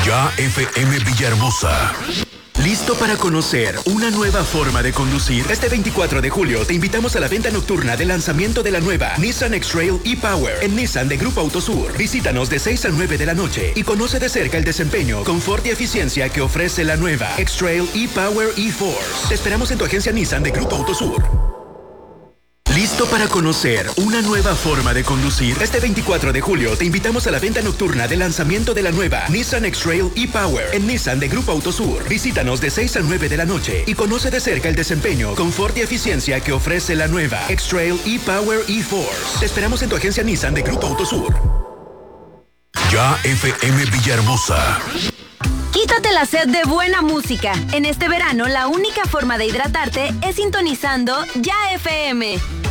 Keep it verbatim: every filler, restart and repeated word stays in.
Ya F M Villahermosa. ¿Listo para conocer una nueva forma de conducir? Este veinticuatro de julio te invitamos a la venta nocturna de lanzamiento de la nueva Nissan X-Trail e-Power en Nissan de Grupo Autosur. Visítanos de seis a nueve de la noche y conoce de cerca el desempeño, confort y eficiencia que ofrece la nueva X-Trail e-Power e-Force. Te esperamos en tu agencia Nissan de Grupo Autosur. ¿Listo para conocer una nueva forma de conducir? Este veinticuatro de julio te invitamos a la venta nocturna de lanzamiento de la nueva Nissan X-Trail e-Power en Nissan de Grupo Autosur. Visítanos de seis a nueve de la noche y conoce de cerca el desempeño, confort y eficiencia que ofrece la nueva X-Trail e-Power e-Force. Te esperamos en tu agencia Nissan de Grupo Autosur. Ya F M Villahermosa. Quítate la sed de buena música. En este verano, la única forma de hidratarte es sintonizando Ya F M.